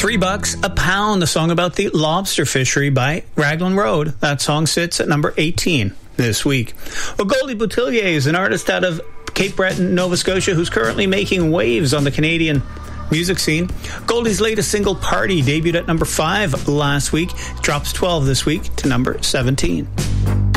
$3 a pound, a song about the lobster fishery by Raglan Road. That song sits at number 18 this week. Well, Goldie Boutillier is an artist out of Cape Breton, Nova Scotia, who's currently making waves on the Canadian music scene. Goldie's latest single, Party, debuted at number 5 last week. Drops 12 this week to number 17.